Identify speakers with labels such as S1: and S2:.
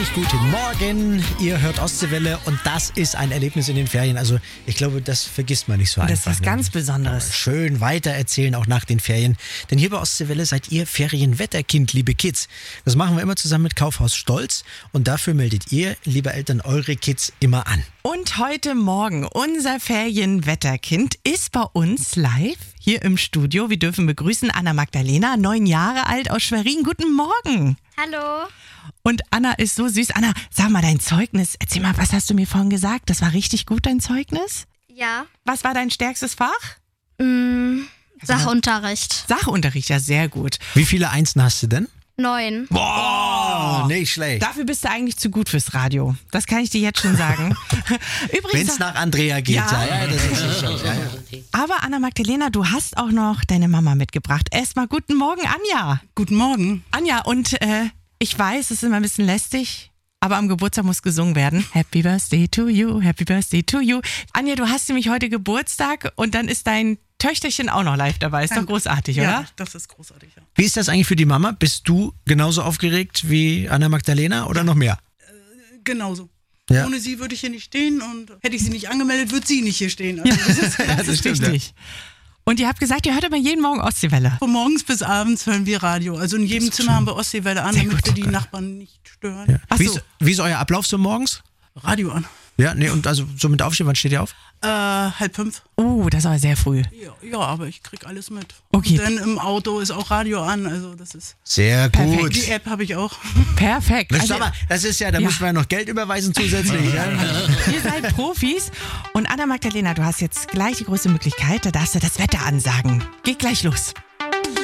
S1: richtig guten Morgen. Ihr hört Ostseewelle und das ist ein Erlebnis in den Ferien. Also ich glaube, das vergisst man nicht so einfach.
S2: Das ist was ganz Besonderes.
S1: Schön weitererzählen, auch nach den Ferien. Denn hier bei Ostseewelle seid ihr Ferienwetterkind, liebe Kids. Das machen wir immer zusammen mit Kaufhaus Stolz. Und dafür meldet ihr, liebe Eltern, eure Kids immer an.
S2: Und heute Morgen, unser Ferienwetterkind ist bei uns live hier im Studio. Wir dürfen begrüßen Anna Magdalena, 9 Jahre alt aus Schwerin. Guten Morgen.
S3: Hallo.
S2: Und Anna ist so süß. Anna, sag mal dein Zeugnis. Erzähl mal, was hast du mir vorhin gesagt? Das war richtig gut, dein Zeugnis?
S3: Ja.
S2: Was war dein stärkstes Fach?
S3: Sachunterricht.
S2: Sachunterricht, ja, sehr gut.
S1: Wie viele Einsen hast du denn?
S3: 9.
S1: Boah, nicht schlecht.
S2: Dafür bist du eigentlich zu gut fürs Radio. Das kann ich dir jetzt schon sagen.
S1: Wenn es nach Andrea geht, ja, das ist es schon. Ja.
S2: Aber Anna Magdalena, du hast auch noch deine Mama mitgebracht. Erstmal guten Morgen, Anja.
S4: Guten Morgen.
S2: Anja, und ich weiß, es ist immer ein bisschen lästig, aber am Geburtstag muss gesungen werden. Happy Birthday to you, Happy Birthday to you. Anja, du hast nämlich heute Geburtstag und dann ist dein Töchterchen auch noch live dabei. Ist doch großartig, oder?
S4: Ja, das ist großartig, ja.
S1: Wie ist das eigentlich für die Mama? Bist du genauso aufgeregt wie Anna Magdalena oder noch mehr?
S4: Genauso.
S1: Ja.
S4: Ohne sie würde ich hier nicht stehen und hätte ich sie nicht angemeldet, würde sie nicht hier stehen. Also das ist
S2: Richtig. Und ihr habt gesagt, ihr hört immer jeden Morgen Ostseewelle.
S4: von morgens bis abends hören wir Radio. Also in jedem Zimmer haben wir Ostseewelle an,
S2: Sehr
S4: damit
S2: gut.
S4: wir die Nachbarn nicht stören.
S1: Ja.
S2: Ach
S1: Wie,
S2: so.
S1: wie ist euer Ablauf so morgens?
S4: Radio an.
S1: Ja, nee, und also so mit Aufstehen, wann steht ihr auf?
S4: 4:30.
S2: Oh, das ist aber sehr früh.
S4: Ja, aber ich krieg alles mit.
S2: Okay.
S4: Und dann im Auto ist auch Radio an, also das ist...
S1: Sehr
S2: Perfekt.
S1: gut.
S4: Die App habe ich auch.
S2: Perfekt.
S1: Sag mal, das ist ja, da muss man ja noch Geld überweisen zusätzlich. Ja.
S2: Ihr seid Profis. Und Anna Magdalena, du hast jetzt gleich die große Möglichkeit, da darfst du das Wetter ansagen. Geht gleich los.